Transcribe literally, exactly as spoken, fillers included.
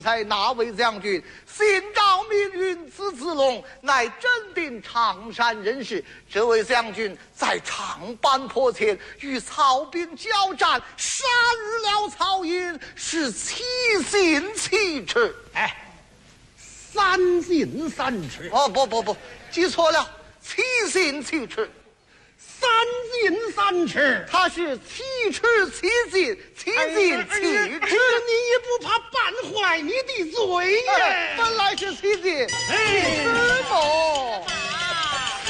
才那位将军心照命运子子龙，乃真定常山人士。这位将军在长坂坡前与曹兵交战，杀入了曹营，是七进七尺。 哎，三进三尺。 哦，不不不，记错了，七进七尺。 三进三尺， 他是七尺七进，七进七尺。 你也不怕绊坏你的嘴呀？ 本来是七进七尺么？